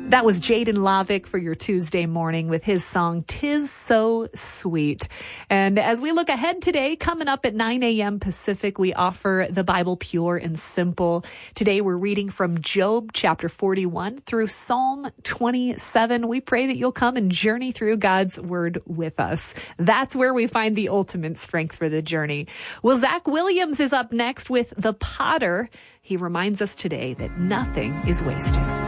That was Jaden Lavick for your Tuesday morning with his song, "'Tis So Sweet." And as we look ahead today, coming up at 9 a.m. Pacific, we offer the Bible pure and simple. Today we're reading from Job chapter 41 through Psalm 27. We pray that you'll come and journey through God's word with us. That's where we find the ultimate strength for the journey. Well, Zach Williams is up next with The Potter. He reminds us today that nothing is wasted.